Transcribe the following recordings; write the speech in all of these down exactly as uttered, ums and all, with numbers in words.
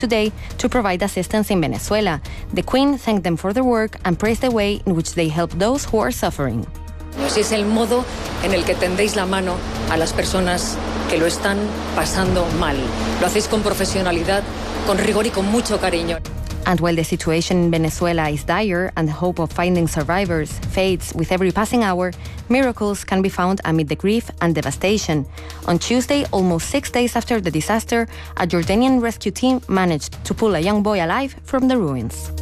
today to provide assistance in Venezuela. The Queen thanked them for their work and praised the way in which they help those who are suffering. Es el modo en el que tendéis la mano a las personas que lo están pasando mal. Lo hacéis con profesionalidad, con rigor y con mucho cariño. And while the situation in Venezuela is dire and the hope of finding survivors fades with every passing hour, miracles can be found amid the grief and devastation. On Tuesday, almost six days after the disaster, a Jordanian rescue team managed to pull a young boy alive from the ruins.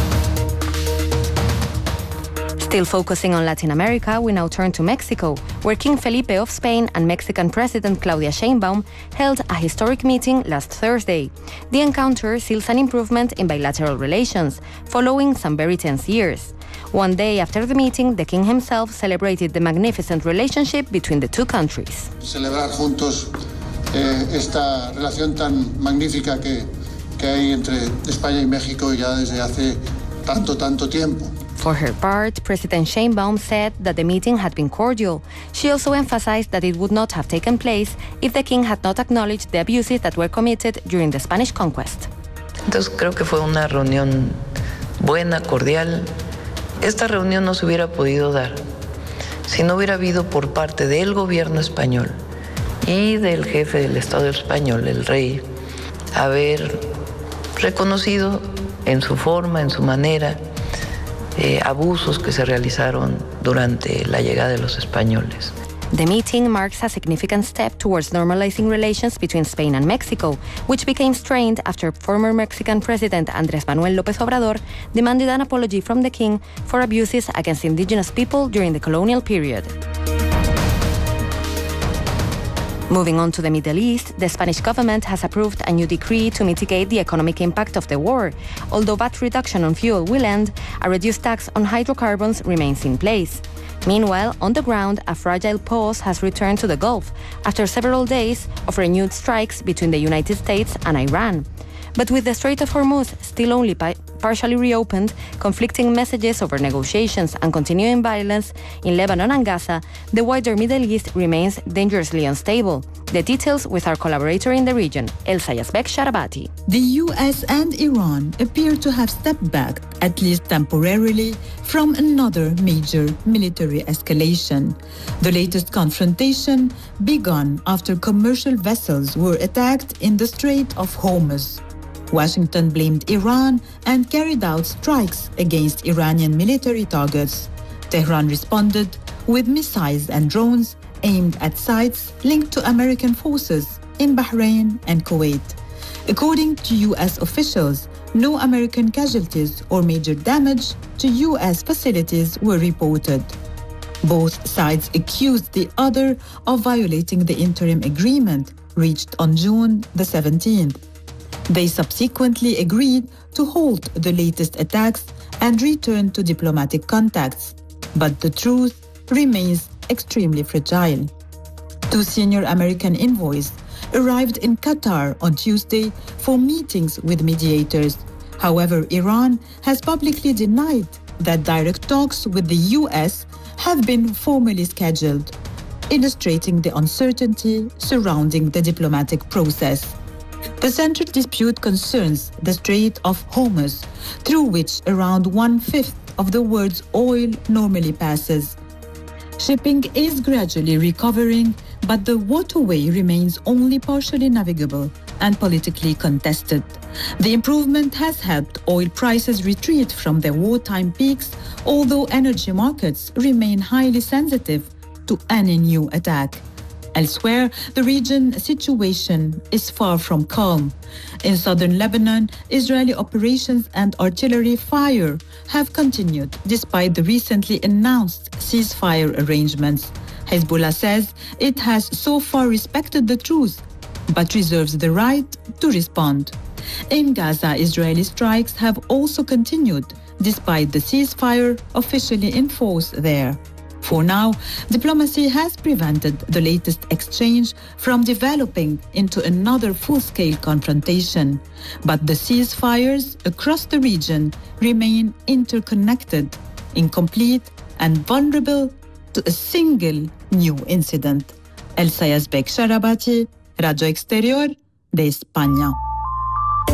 Still focusing on Latin America, we now turn to Mexico, where King Felipe of Spain and Mexican President Claudia Sheinbaum held a historic meeting last Thursday. The encounter seals an improvement in bilateral relations, following some very tense years. One day after the meeting, the king himself celebrated the magnificent relationship between the two countries. Celebrar juntos eh, esta relación tan magnífica que, que hay entre España y México ya desde hace tanto, tanto tiempo. For her part, President Sheinbaum said that the meeting had been cordial. She also emphasized that it would not have taken place if the king had not acknowledged the abuses that were committed during the Spanish conquest. Entonces creo que fue una reunión buena, cordial. Esta reunión no se hubiera podido dar si no hubiera habido por parte del gobierno español y del jefe del Estado español, el rey, haber reconocido en su forma, en su manera, Eh, abusos que se realizaron durante la llegada de los españoles. The meeting marks a significant step towards normalizing relations between Spain and Mexico, which became strained after former Mexican President Andrés Manuel López Obrador demanded an apology from the king for abuses against indigenous people during the colonial period. Moving on to the Middle East, the Spanish government has approved a new decree to mitigate the economic impact of the war. Although V A T reduction on fuel will end, a reduced tax on hydrocarbons remains in place. Meanwhile, on the ground, a fragile pause has returned to the Gulf after several days of renewed strikes between the United States and Iran. But with the Strait of Hormuz still only pi- partially reopened, conflicting messages over negotiations and continuing violence in Lebanon and Gaza, the wider Middle East remains dangerously unstable. The details with our collaborator in the region, Elsa Yazbek Sharabati. The U S and Iran appear to have stepped back, at least temporarily, from another major military escalation. The latest confrontation began after commercial vessels were attacked in the Strait of Hormuz. Washington blamed Iran and carried out strikes against Iranian military targets. Tehran responded with missiles and drones aimed at sites linked to American forces in Bahrain and Kuwait. According to U S officials, no American casualties or major damage to U S facilities were reported. Both sides accused the other of violating the interim agreement reached on June the seventeenth. They subsequently agreed to halt the latest attacks and return to diplomatic contacts. But the truth remains extremely fragile. Two senior American envoys arrived in Qatar on Tuesday for meetings with mediators. However, Iran has publicly denied that direct talks with the U S have been formally scheduled, illustrating the uncertainty surrounding the diplomatic process. The central dispute concerns the Strait of Hormuz, through which around one-fifth of the world's oil normally passes. Shipping is gradually recovering, but the waterway remains only partially navigable and politically contested. The improvement has helped oil prices retreat from their wartime peaks, although energy markets remain highly sensitive to any new attack. Elsewhere, the region situation is far from calm. In southern Lebanon, Israeli operations and artillery fire have continued despite the recently announced ceasefire arrangements. Hezbollah says it has so far respected the truce, but reserves the right to respond. In Gaza, Israeli strikes have also continued despite the ceasefire officially in force there. For now, diplomacy has prevented the latest exchange from developing into another full-scale confrontation. But the ceasefires across the region remain interconnected, incomplete, and vulnerable to a single new incident. Elsa Yazbek Sharabati, Radio Exterior de España.